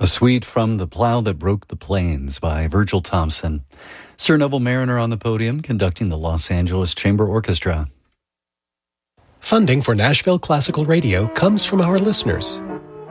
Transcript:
A suite from The Plow That Broke the Plains by Virgil Thompson. Sir Neville Mariner on the podium conducting the Los Angeles Chamber Orchestra. Funding for Nashville Classical Radio comes from our listeners.